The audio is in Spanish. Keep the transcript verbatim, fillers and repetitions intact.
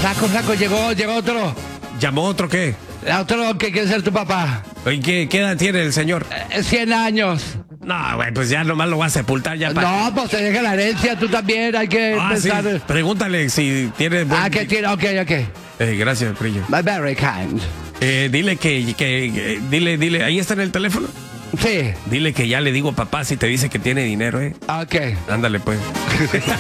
Saco, saco, llegó, llegó otro. ¿Llamó otro qué? Otro que quiere ser tu papá. Oye, ¿qué, qué edad tiene el señor? Eh, cien años. No, güey, pues ya nomás lo va a sepultar ya para... No, pues te deja la herencia, tú también, hay que Ah, sí. pensar. Pregúntale si tiene... buen- Ah, que tiene, ok, ok. Eh, gracias, Prillo. Very kind. Eh, dile que, que, que- Dile, dile, ahí está en el teléfono. Sí, Dile que ya le digo papá si te dice que tiene dinero, ¿eh? ok. Ándale, pues.